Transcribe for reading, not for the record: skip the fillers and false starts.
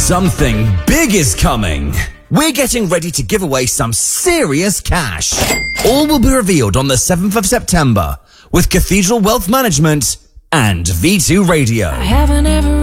Something big is coming. We're getting ready to give away some serious cash. All will be revealed on the 7th of September with Cathedral Wealth Management and V2 Radio. I haven't ever